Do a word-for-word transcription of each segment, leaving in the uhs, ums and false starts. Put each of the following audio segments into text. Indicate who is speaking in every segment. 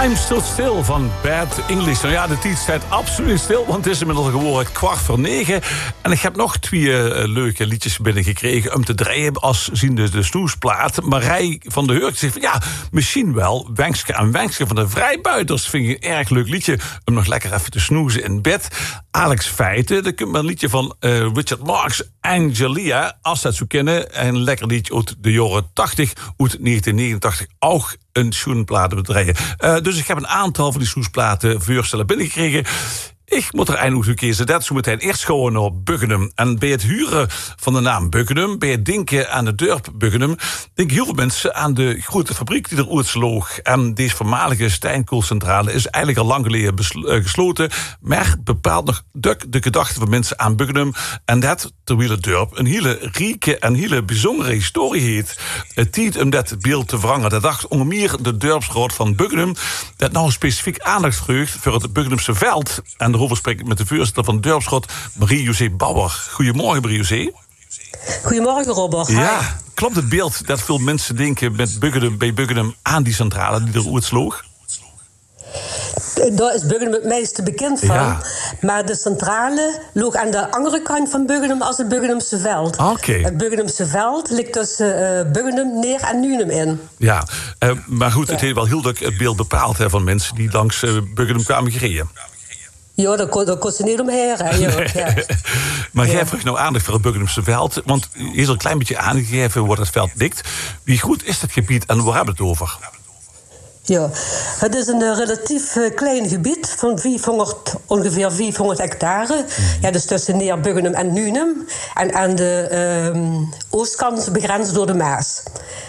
Speaker 1: Time Stood Still van Bad English. Nou ja, de tijd staat absoluut stil, want het is inmiddels geworden kwart voor negen. En ik heb nog twee uh, leuke liedjes binnengekregen om te draaien als ziende de snoesplaat. Marij van der Hurk zegt van ja, misschien wel Wenkske en Wenkske van de Vrijbuiters. Vind ik een erg leuk liedje om nog lekker even te snoezen in bed. Alex Feiten, dat komt een liedje van uh, Richard Marx, Angelia, als dat zo kennen. Een lekker liedje uit de jaren tachtig, uit negentien negenentachtig, ook een schoenplatenbedrijf. Uh, dus ik heb een aantal van die schoensplaten voorstellen binnengekregen. Ik moet er eindelijk een keer zetten. Dat zo meteen eerst gewoon naar Buggenum. En bij het huren van de naam Buggenum, bij het denken aan de dorp Buggenum, denken heel veel mensen aan de grote fabriek die er ooit sloeg. En deze voormalige steenkoolcentrale is eigenlijk al lang geleden beslo- uh, gesloten. Maar bepaalt nog de, de gedachten van mensen aan Buggenum. En dat terwijl het dorp een hele rieke en hele bijzondere historie heeft. Het tijd om dat beeld te veranderen. Dat dacht onder meer de dorpsraad van Buggenum, dat nou specifiek aandacht vraagt voor het Buggenumse veld. En daarover spreek ik met de voorzitter van de dorpsraad, Marie-José Bauer. Goedemorgen, Marie-José.
Speaker 2: Goedemorgen, Robert.
Speaker 1: Ja, klopt het beeld dat veel mensen denken met Buggenum, bij Buggenum aan die centrale die er ooit sloeg?
Speaker 2: Daar is Buggenum het meeste bekend van. Ja. Maar de centrale lag aan de andere kant van Buggenum als het Buggenumse veld.
Speaker 1: Okay.
Speaker 2: Het Buggenumse veld ligt tussen uh, Buggenum, Neer en Nunum in.
Speaker 1: Ja, uh, maar goed, het ja. heeft wel heel druk het beeld bepaald hè, van mensen die langs uh, Buggenum kwamen gereden.
Speaker 2: Ja, daar kon, daar kon ze niet omheen. Hè, ja.
Speaker 1: Nee. Ja. Maar jij vraagt nou aandacht voor het Buggenumse veld. Want hier is al een klein beetje aangegeven wordt het veld dikt. Wie goed is dat gebied en waar hebben we het over?
Speaker 2: Ja, het is een uh, relatief uh, klein gebied van vierhonderd, ongeveer vierhonderd hectare. Mm-hmm. Ja, dus tussen Neer, Buggenum en Nunum. En aan de um, oostkant begrensd door de Maas.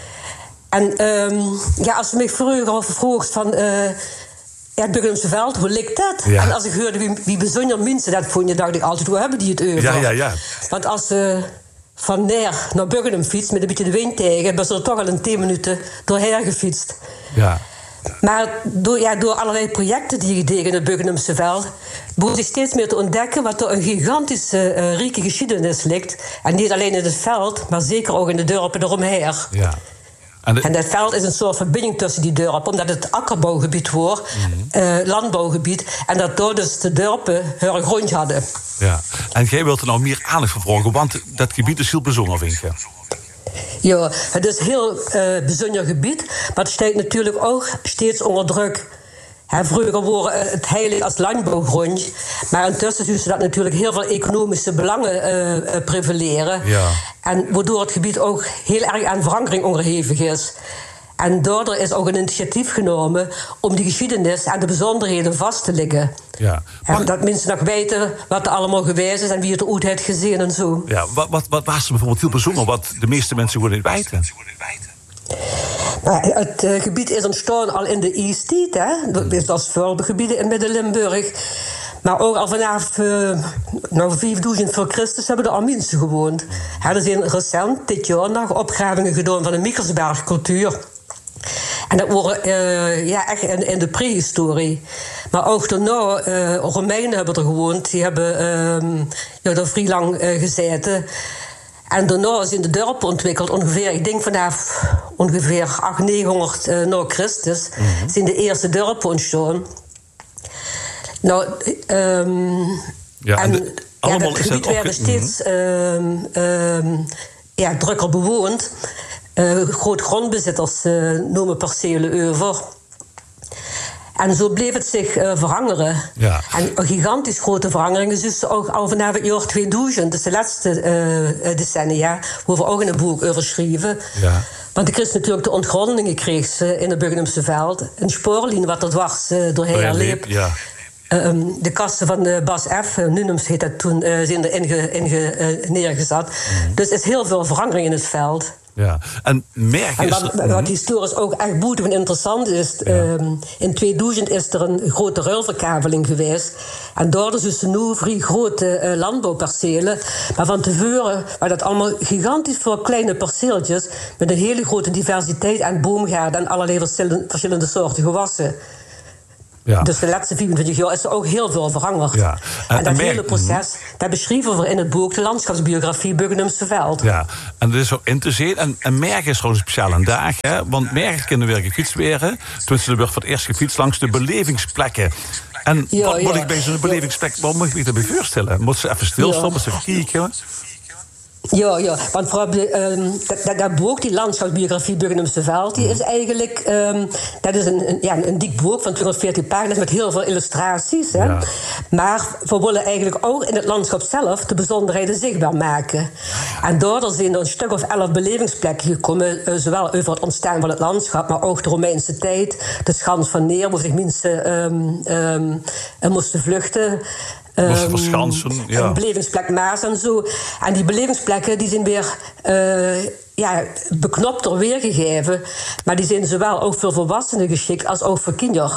Speaker 2: En um, ja, als je mij vroeger al vroeg van Uh, ja, het Buggenumse veld, hoe ligt dat? Ja. En als ik hoorde wie, wie bijzonder mensen dat vonden, dacht ik altijd, hoe hebben die het over?
Speaker 1: Ja, ja, ja.
Speaker 2: Want als ze uh, van Neer naar Buggenum fietst met een beetje de wind tegen, hebben ze er toch al in tien minuten doorheen gefietst.
Speaker 1: Ja.
Speaker 2: Maar door, ja, door allerlei projecten die je deed in het Buggenumse veld, begon ik steeds meer te ontdekken wat er een gigantische uh, rieke geschiedenis ligt. En niet alleen in het veld, maar zeker ook in de dorpen eromheen.
Speaker 1: Ja. En, de...
Speaker 2: en dat veld is een soort verbinding tussen die dorpen, omdat het akkerbouwgebied wordt, mm-hmm. uh, landbouwgebied, en dat door dus de dorpen hun grond hadden.
Speaker 1: Ja, en jij wilt er nou meer aandacht voor vragen, want dat gebied is heel bijzonder, vind je?
Speaker 2: Ja, het is een heel uh, bijzonder gebied, maar het staat natuurlijk ook steeds onder druk. He, vroeger waren het heilig als landbouwgrond, maar intussen doen ze dat natuurlijk heel veel economische belangen uh, uh, prevaleren.
Speaker 1: Ja.
Speaker 2: En waardoor het gebied ook heel erg aan verandering onderhevig is. En daardoor is ook een initiatief genomen om die geschiedenis en de bijzonderheden vast te leggen.
Speaker 1: Ja,
Speaker 2: maar... dat mensen nog weten wat er allemaal geweest is en wie het er ooit heeft gezien en zo.
Speaker 1: Ja, wat, wat, wat was er bijvoorbeeld heel bijzonder wat de meeste mensen gewoon niet weten?
Speaker 2: Nou, het uh, gebied is ontstaan al in de ijstijd, hè. Dat is als voorgebieden in Midden-Limburg. Maar ook al vanaf uh, nou, vijfduizend voor Christus hebben er al mensen gewoond. Ja, er zijn recent, dit jaar nog, opgravingen gedaan van de Miekersbergcultuur. En dat waren uh, ja, echt in, in de prehistorie. Maar ook daarna, uh, Romeinen hebben er gewoond. Die hebben uh, ja, er vrij lang uh, gezeten. En daarna zijn de dorpen ontwikkeld. Ongeveer, ik denk vanaf ongeveer achthonderd, negenhonderd uh, na Christus mm-hmm. zijn de eerste dorpen ontstaan. Nou, um,
Speaker 1: ja, en, de,
Speaker 2: en ja, dat gebied werd steeds mm-hmm. um, um, ja, drukker bewoond. Uh, groot grondbezitters uh, noemen percelen over. En zo bleef het zich uh, verhangeren.
Speaker 1: Ja.
Speaker 2: En een gigantisch grote verhangering is dus ook al vanaf het jaar tweeduizend, dus de laatste uh, decennia, waar we ook in een boek over schreven.
Speaker 1: Ja.
Speaker 2: Want ik kreeg natuurlijk de ontgrondingen kreeg uh, in het Buggenumse veld. Een spoorlijn wat er dwars uh, doorheen liep.
Speaker 1: Ja.
Speaker 2: Um, de kasten van de Bas F, uh, Nunums heet dat toen, uh, zijn er inge, inge, uh, neergezet. Mm. Dus er is heel veel verandering in het veld.
Speaker 1: Ja, en merk
Speaker 2: en wat, wat historisch ook echt boeiend en interessant is, ja. um, in tweeduizend is er een grote ruilverkaveling geweest. En daardoor is er nu vrij grote uh, landbouwpercelen. Maar van tevoren waren dat allemaal gigantisch veel kleine perceeltjes met een hele grote diversiteit aan boomgaarden en allerlei verschillende, verschillende soorten gewassen.
Speaker 1: Ja.
Speaker 2: Dus de laatste vierentwintig jaar is er ook heel veel veranderd.
Speaker 1: Ja.
Speaker 2: En, en dat
Speaker 1: en
Speaker 2: hele
Speaker 1: merk,
Speaker 2: proces, daar beschrijven we in het boek de landschapsbiografie Buggenumse Veld.
Speaker 1: Ja, en dat is zo in te zien. En, en Mergen is gewoon een speciale dag, hè? Want Mergen kunnen weer gefietst werden. Tenminste, er wordt voor het eerst gefietst langs de belevingsplekken. En
Speaker 2: Ja,
Speaker 1: wat moet
Speaker 2: ja.
Speaker 1: ik bij zo'n belevingsplek, wat moet ik me daarbij voorstellen? Moet ze even stilstaan,
Speaker 2: Ja.
Speaker 1: moet ze even kijken?
Speaker 2: Ja, ja, want vooral um, dat, dat, dat boek, die landschapsbiografie Buggenumse Veld, die is eigenlijk, um, dat is een, een, ja, een dik boek van tweehonderdveertien pagina's met heel veel illustraties. Hè?
Speaker 1: Ja.
Speaker 2: Maar we willen eigenlijk ook in het landschap zelf de bijzonderheden zichtbaar maken. En daardoor zijn er een stuk of elf belevingsplekken gekomen, uh, zowel over het ontstaan van het landschap, maar ook de Romeinse tijd, de schans van Neer, waar zich mensen um, um, uh, moesten vluchten.
Speaker 1: Moesten verschansen, ja.
Speaker 2: Een belevingsplek Maas en zo. En die belevingsplekken die zijn weer uh, ja, beknopter weergegeven. Maar die zijn zowel ook voor volwassenen geschikt als ook voor kinderen.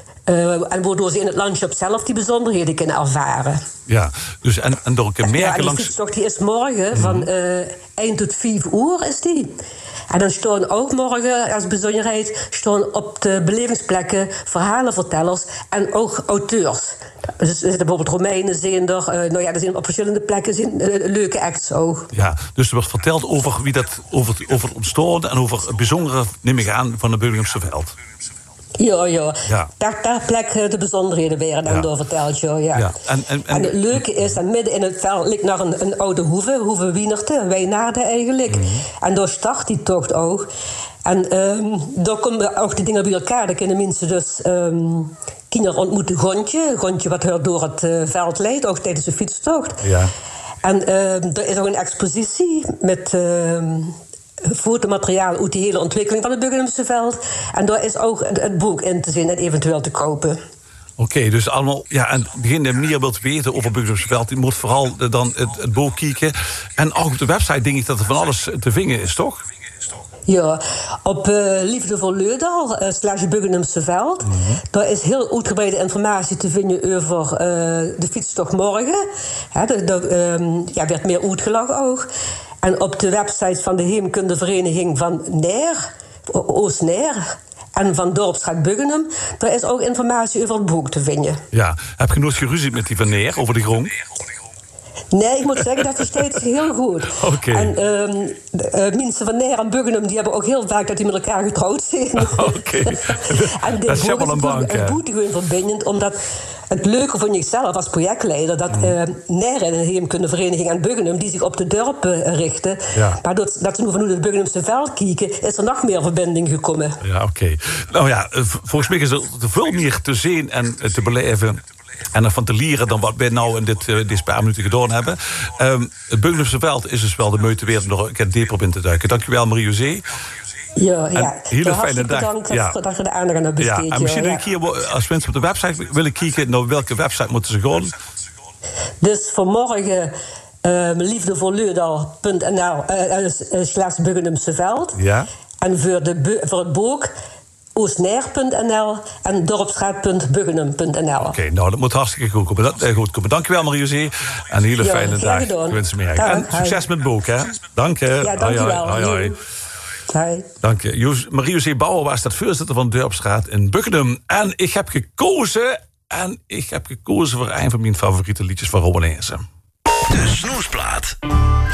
Speaker 2: Uh, en waardoor ze in het landschap zelf die bijzonderheden kunnen ervaren.
Speaker 1: Ja, dus en, en door een merken
Speaker 2: ja, en die
Speaker 1: langs...
Speaker 2: fietstocht die is morgen mm-hmm. van uh, één tot vijf uur is die. En dan staan ook morgen, als bijzonderheid, staan op de belevingsplekken verhalenvertellers en ook auteurs. Dus er zitten bijvoorbeeld Romeinen, zijn er, uh, nou ja, er zijn op verschillende plekken zijn, uh, leuke acts ook.
Speaker 1: Ja, dus er wordt verteld over wie dat, over het, over het ontstaan en over het bijzondere, neem ik aan, van de Buggenumse Veld.
Speaker 2: Ja, ja.
Speaker 1: ja.
Speaker 2: Daar, daar plek de bijzonderheden weer dan
Speaker 1: ja.
Speaker 2: door verteld. Ja. Ja.
Speaker 1: Ja. En, en, en,
Speaker 2: en het leuke is dat midden in het veld ligt nog een, een oude hoeve, hoeve Wienerte, Wijnaarden eigenlijk. Mm-hmm. En daar start die tocht ook. En um, daar komen ook die dingen bij elkaar. Dan kunnen mensen dus um, kinderen ontmoeten Gontje. Een Gontje wat door het uh, veld leidt, ook tijdens de fietstocht.
Speaker 1: Ja.
Speaker 2: En uh, er is ook een expositie met... Uh, fotomateriaal uit die hele ontwikkeling van het Buggenumse Veld. En daar is ook het boek in te zien en eventueel te kopen.
Speaker 1: Oké, okay, dus allemaal, ja, en degene die meer wilt weten over Buggenumse Veld, die moet vooral dan het, het boek kijken. En ook op de website denk ik dat er van alles te vinden is, toch?
Speaker 2: Ja, op uh, Liefde voor Leudal, uh, slash Buggenumse Veld. Mm-hmm. Daar is heel uitgebreide informatie te vinden over uh, de fietstocht morgen. Daar um, ja, werd meer uitgelegd ook. En op de website van de Heemkundevereniging van Neer, Oost-Neer, en van Dorpsstraat Buggenum, daar is ook informatie over het boek te vinden.
Speaker 1: Ja, heb je nooit geruzie met die van Neer over de grond?
Speaker 2: Nee, ik moet zeggen, dat is steeds heel goed.
Speaker 1: Okay.
Speaker 2: En um, uh, mensen van Neer en Buggenum die hebben ook heel vaak dat die met elkaar getrouwd zijn.
Speaker 1: Oké. Okay.
Speaker 2: En dit
Speaker 1: dat is
Speaker 2: boek
Speaker 1: wel een bank,
Speaker 2: is buitengewoon verbindend, omdat het leuke van jezelf als projectleider, dat uh, Neer en een Heemkundevereniging en Buggenum die zich op de dorpen richten, ja. maar dat, dat ze nu vanuit het Buggenumse Veld kijken, is er nog meer verbinding gekomen.
Speaker 1: Ja, oké. Okay. Nou ja, volgens mij is er veel meer te zien en te beleven en ervan te leren dan wat wij nou in dit, uh, deze paar minuten gedaan hebben. Um, het Buggenumse Veld is dus wel de moeite waard om er een dieper op in te duiken. Dankjewel, Marie-José.
Speaker 2: Ja, ja.
Speaker 1: Hele fijne dag.
Speaker 2: Bedankt
Speaker 1: ja.
Speaker 2: dat je de aandacht aan hebt besteed.
Speaker 1: Ja, en misschien
Speaker 2: ja,
Speaker 1: een keer, als mensen op de website willen kijken, naar welke website moeten ze gaan?
Speaker 2: Dus vanmorgen uh, liefdevoorleudal punt n l uh, uh, slash Buggenumse Veld.
Speaker 1: Ja.
Speaker 2: En voor, de bu- voor het boek oostneer punt n l en dorpsstraat punt buggenum punt n l.
Speaker 1: Oké, okay, nou, dat moet hartstikke goed komen. Dat, uh, goed komen. Dankjewel, Marie-José. En een hele
Speaker 2: ja,
Speaker 1: fijne dag.
Speaker 2: Gedaan.
Speaker 1: Ik wens je meer.
Speaker 2: Dag,
Speaker 1: en succes
Speaker 2: hoi.
Speaker 1: met het boek, hè. Dank je.
Speaker 2: Ja, dankjewel.
Speaker 1: Hoi, hoi, hoi.
Speaker 2: Hoi.
Speaker 1: Dank je. Marie-José Bouwer was dat voorzitter van de Dorpsstraat in Buggenum. En ik heb gekozen, en ik heb gekozen voor een van mijn favoriete liedjes van Robin Heersen.
Speaker 3: De Snoesplaat.